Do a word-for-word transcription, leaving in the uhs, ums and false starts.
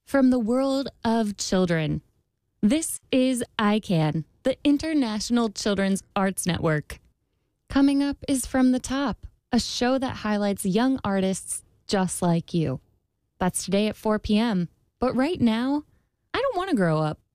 from the world of children. This is I CAN, the International Children's Arts Network. Coming up is From the Top, a show that highlights young artists just like you. That's today at four p.m. But right now, I don't want to grow up.